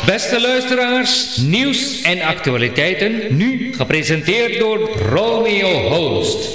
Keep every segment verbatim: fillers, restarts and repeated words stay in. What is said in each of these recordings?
Beste luisteraars, nieuws en actualiteiten, nu gepresenteerd door Romeo Host.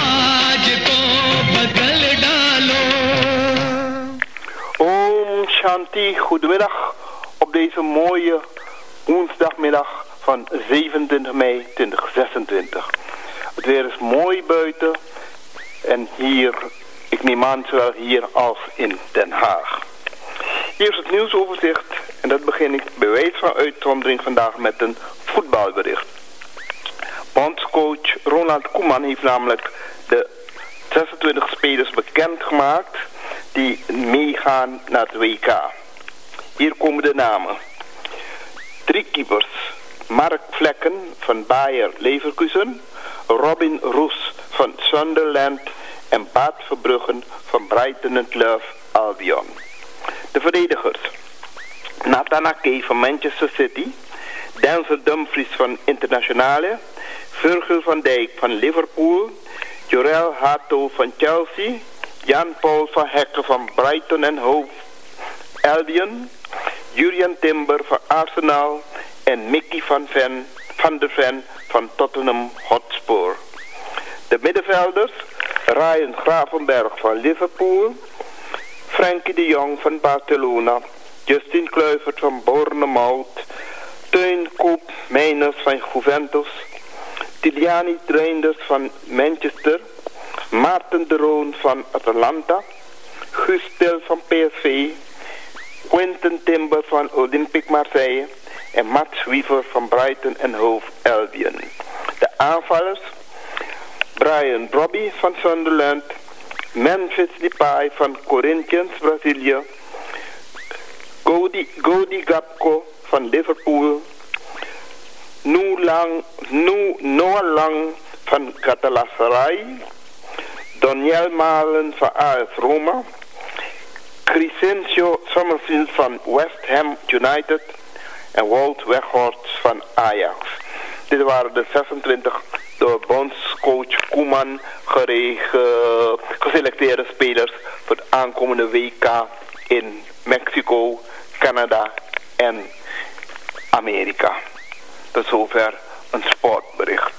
Om Shanti, goedemiddag op deze mooie woensdagmiddag van zevenentwintig mei tweeduizend zesentwintig. Het weer is mooi buiten en hier, ik neem aan zowel hier als in Den Haag. Hier is het nieuwsoverzicht en dat begin ik bij wijze van uitzondering vandaag met een voetbalbericht. Bondscoach Ronald Koeman heeft namelijk de zesentwintig spelers bekendgemaakt die meegaan naar het W K. Hier komen de namen. Drie keepers. Mark Vlekken van Bayer Leverkusen, Robin Roes van Sunderland en Bart Verbruggen van Brighton and Hove Albion. De verdedigers. Nathan Ake van Manchester City, Denzel Dumfries van Internationale, Virgil van Dijk van Liverpool, Jorel Hato van Chelsea, Jan-Paul van Hekken van Brighton and Hove Albion, Julian Timber van Arsenal en Mickey van, Ven, van der Ven van Tottenham Hotspur. De middenvelders, Ryan Gravenberg van Liverpool, Frenkie de Jong van Barcelona, Justin Kluivert van Bournemouth, Teun Koopmeiners van Juventus, Tiliani Reinders van Manchester, Maarten de Roon van Atalanta, Guus Til van P S V, Quentin Timber van Olympique Marseille en Mats Wiever van Brighton and Hove Albion. De aanvallers, Brian Brobby van Sunderland, Memphis Depay van Corinthians Brazilië, Godi, Godi Gakpo van Liverpool, Nu Lang, Nu, Noah Lang van Galatasaray, Daniel Malen van A S Roma, Crescencio Summerfield van West Ham United en Wout Weghorst van Ajax. Dit waren de zesentwintig door bondscoach Koeman gerege, geselecteerde spelers voor het aankomende W K in Mexico, Canada en Amerika. Tot zover een sportbericht.